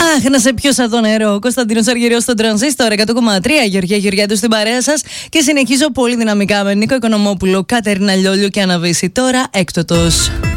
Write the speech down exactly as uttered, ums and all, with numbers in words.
Αχ, να σε πιω σαν το νερό. Κωνσταντίνος Αργυριός στον Τρανζίστορ εκατό κόμμα τρία. Γεωργία Γεωργιάδου στην παρέα σας. Και συνεχίζω πολύ δυναμικά με Νίκο Οικονομόπουλο, Κατερίνα Λιόλιο και Αναβίση. Τώρα έκτοτος.